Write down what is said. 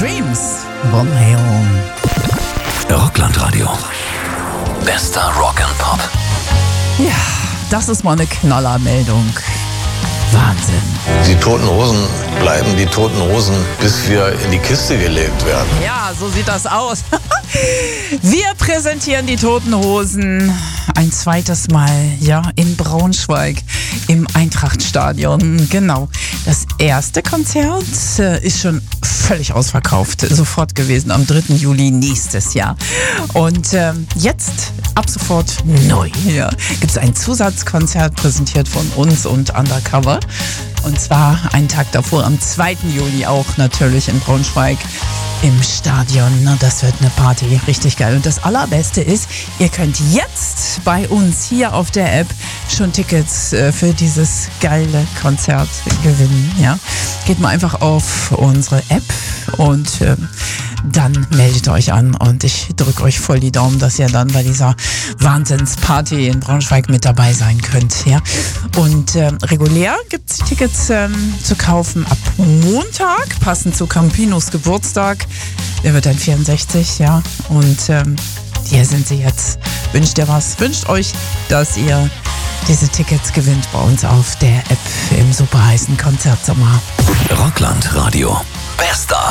Dreams, Van Halen. Rocklandradio. Bester Rock and Pop. Ja, das ist mal eine Knallermeldung. Wahnsinn. Die Toten Hosen bleiben die Toten Hosen, bis wir in die Kiste gelegt werden. Ja, so sieht das aus. Wir präsentieren die Toten Hosen ein zweites Mal, ja, in Braunschweig im Eintrachtstadion. Genau. Das erste Konzert ist schon völlig ausverkauft, sofort gewesen, am 3. Juli nächstes Jahr. Und jetzt, ab sofort neu, ja, gibt es ein Zusatzkonzert, präsentiert von uns und Undercover. Und zwar einen Tag davor, am 2. Juli auch natürlich in Braunschweig im Stadion. Na, das wird eine Party, richtig geil. Und das Allerbeste ist, ihr könnt jetzt bei uns hier auf der App schon Tickets für dieses geile Konzert gewinnen. Ja? Geht mal einfach auf unsere App und dann meldet euch an und ich drücke euch voll die Daumen, dass ihr dann bei dieser Wahnsinnsparty in Braunschweig mit dabei sein könnt. Ja? Und regulär gibt es Tickets zu kaufen ab Montag, passend zu Campinos Geburtstag. Der wird dann 64, ja. Und hier sind sie jetzt. Wünscht ihr was? Wünscht euch, dass ihr diese Tickets gewinnt bei uns auf der App im super heißen Konzertsommer. Rocklandradio. Bester